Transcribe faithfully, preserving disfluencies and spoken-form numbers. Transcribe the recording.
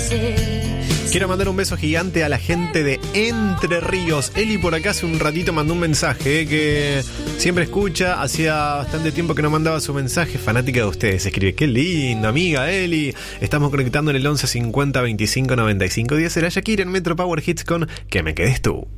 Quiero mandar un beso gigante a la gente de Entre Ríos. Eli por acá hace un ratito mandó un mensaje, eh, que siempre escucha. Hacía bastante tiempo que no mandaba su mensaje. Fanática de ustedes. Escribe: qué lindo, amiga Eli. Estamos conectando en el once cincuenta veinticinco noventa y cinco diez. Era Shakira en Metro Power Hits con Que me quedes tú.